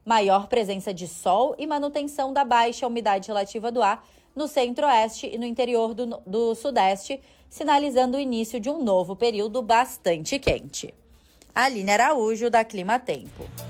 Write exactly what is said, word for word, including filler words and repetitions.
maior presença de sol e manutenção da baixa umidade relativa do ar no centro-oeste e no interior do, do sudeste, sinalizando o início de um novo período bastante quente. Aline Araújo, da Clima Tempo.